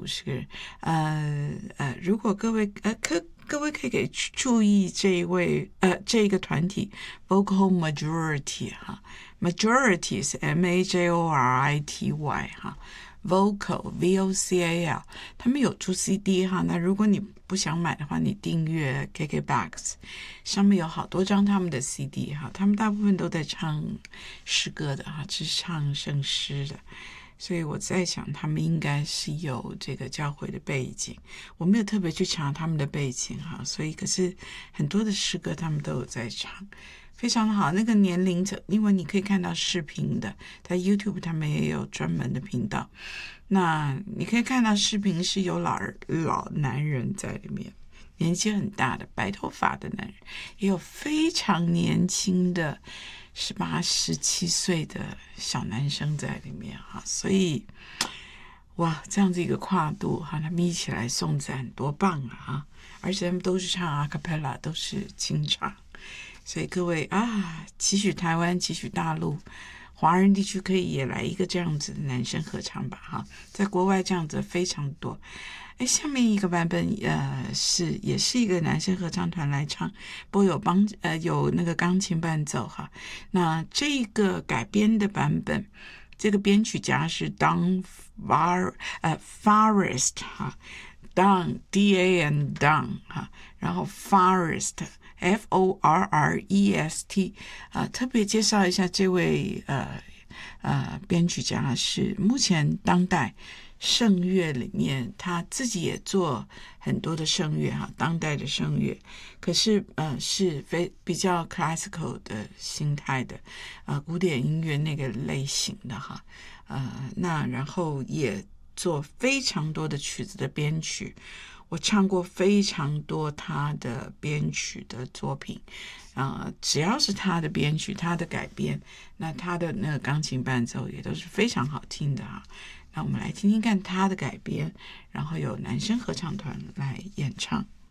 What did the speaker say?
50个人。如果各位各位可以注意这个团体 Vocal Majority 哈 ，Majority 是 MAJORITY 哈。Vocal VOCAL 他们有出 CD 哈，那如果你不想买的话，你订阅 KKBOX 上面有好多张他们的 CD 哈，他们大部分都在唱诗歌的哈，是唱圣诗的，所以我在想他们应该是有这个教会的背景，我没有特别去查他们的背景哈，所以可是很多的诗歌他们都有在唱。非常好，那个年龄层，因为你可以看到视频的，在 YouTube 他们也有专门的频道。那你可以看到视频是有老男人在里面，年纪很大的白头发的男人，也有非常年轻的18、17岁的小男生在里面哈，所以哇，这样子一个跨度哈，他们一起来颂赞多棒啊！而且他们都是唱阿卡贝拉，都是清唱。所以各位啊，期许台湾，期许大陆华人地区可以也来一个这样子的男生合唱吧哈，在国外这样子非常多。下面一个版本也是一个男生合唱团来唱，不过有那个钢琴伴奏哈。那这个改编的版本，这个编曲家是 Don Forrest 哈 ，Don D-A-N Don 哈，然后 Forrest F-O-R-R-E-S-T 特别介绍一下这位编曲家是目前当代圣乐里面，他自己也做很多的圣乐哈，当代的圣乐，可是是比较 classical 的心态的古典音乐那个类型的哈，那然后也做非常多的曲子的编曲。我唱过非常多他的编曲的作品，只要是他的编曲，他的改编，那他的那个钢琴伴奏也都是非常好听的哈。那我们来听听看他的改编，然后有男生合唱团来演唱。